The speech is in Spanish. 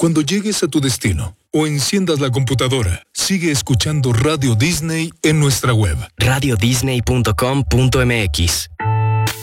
Cuando llegues a tu destino o enciendas la computadora, sigue escuchando Radio Disney en nuestra web. radiodisney.com.mx